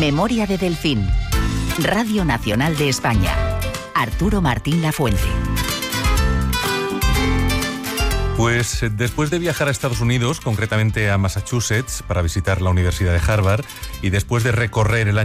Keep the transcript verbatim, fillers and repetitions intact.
Memoria de Delfín. Radio Nacional de España. Arturo Martín Lafuente. Pues después de viajar a Estados Unidos, concretamente a Massachusetts, para visitar la Universidad de Harvard, y después de recorrer el año